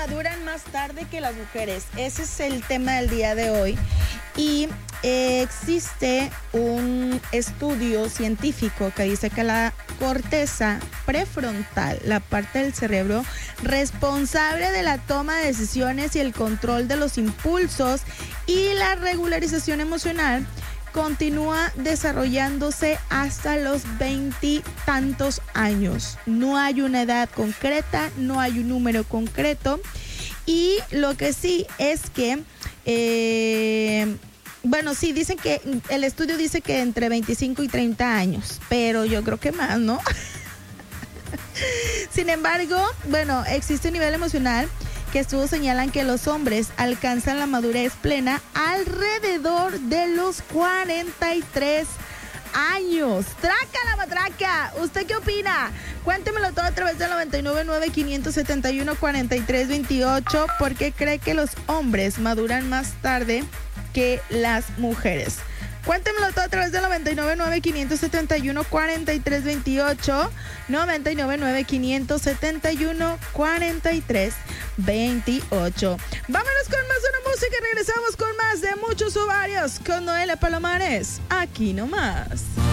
maduran más tarde que las mujeres. Ese es el tema del día de hoy. Y existe un estudio científico que dice que la corteza prefrontal, la parte del cerebro responsable de la toma de decisiones y el control de los impulsos y la regularización emocional, continúa desarrollándose hasta los 20 tantos años. No hay una edad concreta, no hay un número concreto. Y lo que sí es que, sí, dicen que el estudio dice que entre 25 y 30 años, pero yo creo que más, ¿no? Sin embargo, existe un nivel emocional que estudios señalan que los hombres alcanzan la madurez plena alrededor de los 43 años. ¡Traca la matraca! ¿Usted qué opina? Cuéntemelo todo a través del 999-571-4328. ¿Por qué cree que los hombres maduran más tarde que las mujeres? Cuéntemelo todo a través del 999-571-4328. 999-571-4328. Vámonos con más de una música y regresamos con más de Muchos Ovarios con Noelia Palomares. Aquí nomás.